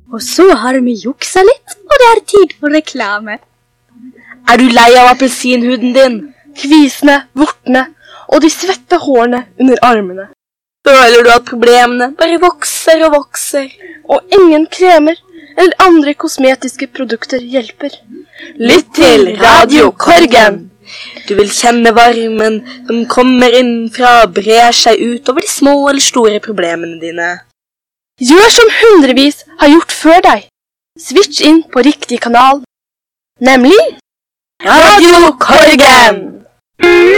Og så har vi juksa litt, og det er tid for reklame. Er du lei av appelsinhuden din? Kvisene, vortene og de svette hårene under armene. Føler du at problemene bare vokser og vokser? Og ingen kremer eller andre kosmetiske produkter hjelper. Lytt til Radio Korgen! Du vil kjenne varmen som kommer innenfra og brer seg ut over de små eller store problemene dine. Gjør som hundrevis har gjort før deg. Switch inn på riktig kanal. Nemlig Radio Korgen!